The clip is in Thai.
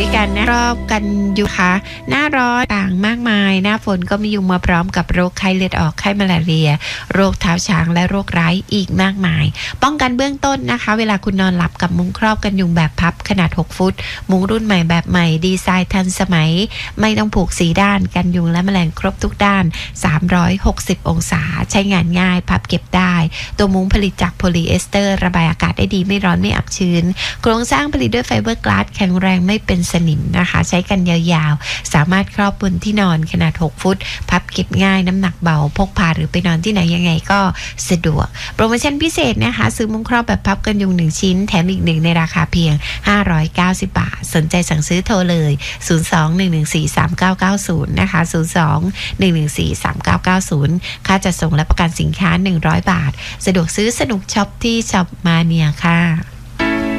กันนะรอบกันอยู่ค่ะหน้าร้อนต่างมากมายหน้าฝนก็มียุงมาพร้อมกับโรคไข้เลือดออกไข้มาลาเรียโรคเท้าช้างและโรคร้ายอีกมากมายป้องกันเบื้องต้นนะคะเวลาคุณนอนหลับกับมุ้งครอบกันยุงแบบพับขนาด6ฟุตมุ้งรุ่นใหม่แบบใหม่ดีไซน์ทันสมัยไม่ต้องผูก4ด้านกันยุงและแมลงครบทุกด้าน360องศาใช้งานง่ายพับเก็บได้ตัวมุ้งผลิตจากโพลีเอสเตอร์ระบายอากาศได้ดีไม่ร้อนไม่อับชื้นโครงสร้างผลิตด้วยไฟเบอร์กลาสแข็งแรงไม่เป็นสนิมนะคะใช้กันยาวๆสามารถครอบบนที่นอนขนาด6ฟุตพับเก็บง่ายน้ำหนักเบาพกพาหรือไปนอนที่ไหนยังไงก็สะดวกโปรโมชั่นพิเศษนะคะซื้อมุ้งครอบแบบพับกันยุง1ชิ้นแถมอีก1ในราคาเพียง590บาทสนใจสั่งซื้อโทรเลย02-114-3990นะคะ02-114-3990ค่าจัดส่งและประกันสินค้า100บาทสะดวกซื้อสนุกช็อปที่ช็อปมาเนียค่ะ